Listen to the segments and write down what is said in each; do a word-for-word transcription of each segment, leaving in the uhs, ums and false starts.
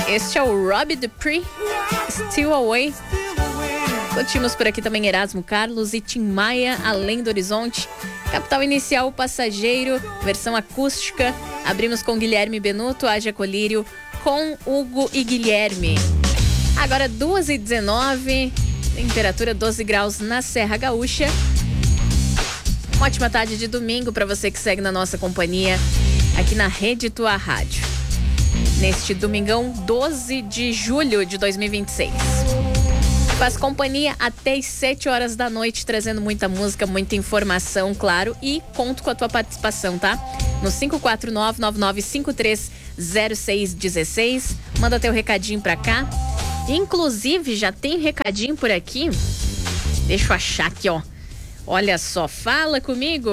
Este é o Robbie Dupree, Still Away. Curtimos por aqui também Erasmo Carlos e Tim Maia, Além do Horizonte. Capital Inicial, Passageiro, versão acústica. Abrimos com Guilherme Benuto, Haja Colírio, com Hugo e Guilherme. Agora duas e dezenove, temperatura doze graus na Serra Gaúcha. Uma ótima tarde de domingo para você que segue na nossa companhia aqui na Rede Tua Rádio. Neste domingão, doze de julho de dois mil e vinte e seis. Faz companhia até as sete horas da noite, trazendo muita música, muita informação, claro, e conto com a tua participação, tá? No cinco quatro nove, nove nove cinco três zero seis um seis, manda teu recadinho pra cá. Inclusive, já tem recadinho por aqui. Deixa eu achar aqui, ó. Olha só, fala comigo.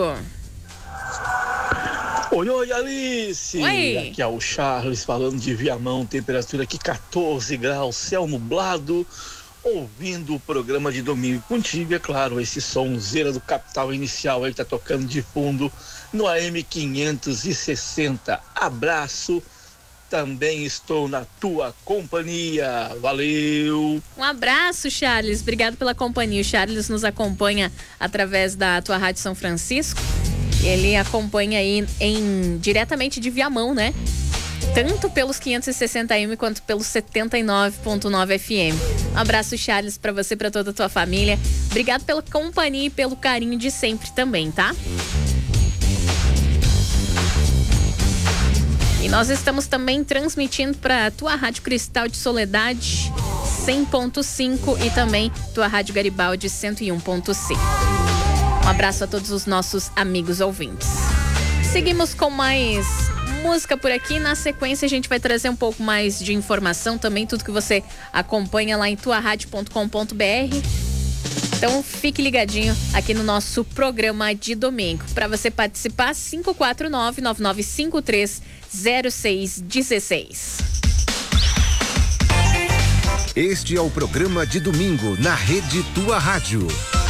Oi, oi, Alice! Oi. Aqui é o Charles falando de Viamão, temperatura aqui quatorze graus, céu nublado, ouvindo o programa de domingo contigo, é claro, esse sonzeira do Capital Inicial aí tá tocando de fundo no A M quinhentos e sessenta. Abraço, também estou na tua companhia, valeu! Um abraço, Charles, obrigado pela companhia. O Charles nos acompanha através da tua Rádio São Francisco. Ele acompanha aí em, diretamente de Viamão, né? Tanto pelos quinhentos e sessenta A M quanto pelos setenta e nove ponto nove F M. Um abraço, Charles, pra você e pra toda a tua família. Obrigado pela companhia e pelo carinho de sempre também, tá? E nós estamos também transmitindo pra tua Rádio Cristal de Soledade cem ponto cinco e também tua Rádio Garibaldi cento e um ponto cinco. Um abraço a todos os nossos amigos ouvintes. Seguimos com mais música por aqui. Na sequência, a gente vai trazer um pouco mais de informação também, tudo que você acompanha lá em tua rádio ponto com ponto b r. Então, fique ligadinho aqui no nosso programa de domingo. Para você participar, cinco quatro nove, nove nove cinco três zero seis um seis. Este é o programa de domingo na Rede Tua Rádio.